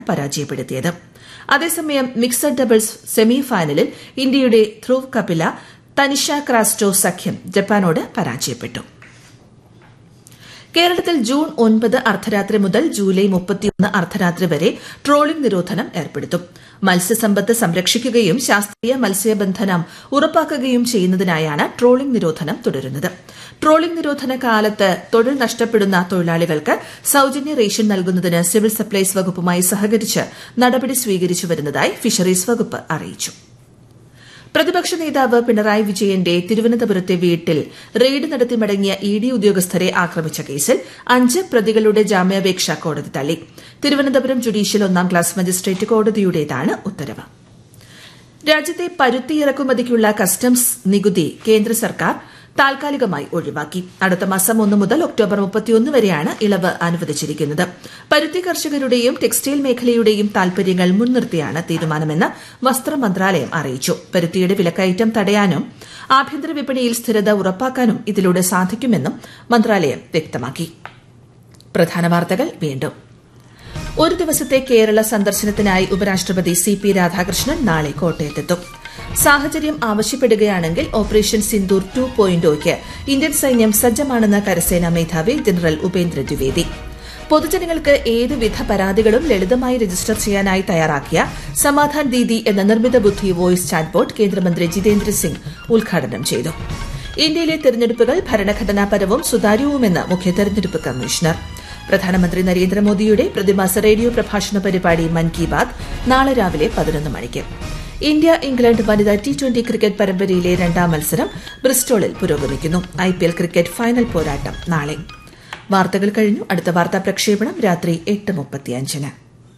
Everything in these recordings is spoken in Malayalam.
പരാജയപ്പെടുത്തിയത്. അതേസമയം മിക്സഡ് ഡബിൾസ് സെമി ഫൈനലിൽ ഇന്ത്യയുടെ ധ്രുവ് കപില തനിഷ ക്രാസ്റ്റോ സഖ്യം ജപ്പാനോട് പരാജയപ്പെട്ടു. കേരളത്തിൽ ജൂൺ 9 അർദ്ധരാത്രി മുതൽ ജൂലൈ 31 അർദ്ധരാത്രി വരെ ട്രോളിംഗ് നിരോധനം ഏർപ്പെടുത്തും. മത്സ്യസമ്പത്ത് സംരക്ഷിക്കുകയും ശാസ്ത്രീയ മത്സ്യബന്ധനം ഉറപ്പാക്കുകയും ചെയ്യുന്നതിനായാണ് ട്രോളിംഗ് നിരോധനം തുടരുന്നത്. ട്രോളിംഗ് നിരോധന കാലത്ത് തൊഴിൽ നഷ്ടപ്പെടുന്ന തൊഴിലാളികൾക്ക് സൌജന്യ റേഷൻ നൽകുന്നതിന് സിവിൽ സപ്ലൈസ് വകുപ്പുമായി സഹകരിച്ച് നടപടി സ്വീകരിച്ചു വരുന്നതായി ഫിഷറീസ് വകുപ്പ് അറിയിച്ചു. പ്രതിപക്ഷ നേതാവ് പിണറായി വിജയന്റെ തിരുവനന്തപുരത്തെ വീട്ടിൽ റെയ്ഡ് നടത്തി മടങ്ങിയ ഇഡി ഉദ്യോഗസ്ഥരെ ആക്രമിച്ച കേസിൽ 5 പ്രതികളുടെ ജാമ്യാപേക്ഷ കോടതി തള്ളി. തിരുവനന്തപുരം ജുഡീഷ്യൽ 1ാം ക്ലാസ് മജിസ്ട്രേറ്റ് കോടതിയുടേതാണ് ഉത്തരവ്. രാജ്യത്തെ പരുത്തി ഇറക്കുമതിക്കുള്ള കസ്റ്റംസ് നികുതി കേന്ദ്ര സർക്കാർ താൽക്കാലികമായി ഒഴിവാക്കി. അടുത്ത മാസം 1 മുതൽ ഒക്ടോബർ 31 വരെയാണ് ഇളവ് അനുവദിച്ചിരിക്കുന്നത്. പരുത്തി കർഷകരുടെയും ടെക്സ്റ്റൈൽ മേഖലയുടെയും താൽപര്യങ്ങൾ മുൻനിർത്തിയാണ് തീരുമാനമെന്ന് വസ്ത്ര മന്ത്രാലയം അറിയിച്ചു. പരുത്തിയുടെ വിലക്കയറ്റം തടയാനും ആഭ്യന്തര വിപണിയിൽ സ്ഥിരത ഉറപ്പാക്കാനും ഇതിലൂടെ സാധിക്കുമെന്നും മന്ത്രാലയം വ്യക്തമാക്കി. പ്രധാന വാർത്തകൾ വീണ്ടും. ഒരു ദിവസത്തെ കേരള സന്ദർശനത്തിനായി ഉപരാഷ്ട്രപതി CP രാധാകൃഷ്ണൻ നാളെ കോട്ടയത്തെത്തും. സാഹചര്യം ആവശ്യപ്പെടുകയാണെങ്കിൽ ഓപ്പറേഷൻ സിന്ദൂർ 2.0യ്ക്ക് ഇന്ത്യൻ സൈന്യം സജ്ജമാണെന്ന് കരസേനാ മേധാവി ജനറൽ ഉപേന്ദ്ര ദ്വിവേദി. പൊതുജനങ്ങൾക്ക് ഏതുവിധ പരാതികളും ലളിതമായി രജിസ്റ്റർ ചെയ്യാനായി തയ്യാറാക്കിയ സമാധാൻ ദീദി എന്ന നിർമ്മിത ബുദ്ധി വോയിസ് ചാറ്റ്ബോട്ട് കേന്ദ്രമന്ത്രി ജിതേന്ദ്ര സിംഗ് ഉദ്ഘാടനം ചെയ്തു. ഇന്ത്യയിലെ തെരഞ്ഞെടുപ്പുകൾ ഭരണഘടനാപരവും സുതാര്യവുമെന്ന് മുഖ്യ തെരഞ്ഞെടുപ്പ് കമ്മീഷണർ. പ്രധാനമന്ത്രി നരേന്ദ്രമോദിയുടെ പ്രതിമാസ റേഡിയോ പ്രഭാഷണ പരിപാടി മൻ കി ബാത് നാളെ രാവിലെ 11 മണിക്ക്. ഇന്ത്യ ഇംഗ്ലണ്ട് വനിതാ T20 ക്രിക്കറ്റ് പരമ്പരയിലെ 2ാം മത്സരം ബ്രിസ്റ്റോളിൽ പുരോഗമിക്കുന്നു. IPL ക്രിക്കറ്റ് ഫൈനൽ പോരാട്ടം നാളെ. വാർത്തകൾ കഴിഞ്ഞു. അടുത്ത വാർത്താ പ്രക്ഷേപണം രാത്രി 8:35.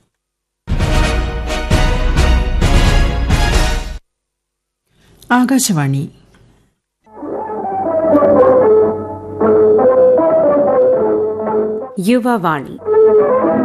ആകാശവാണി യുവവാണി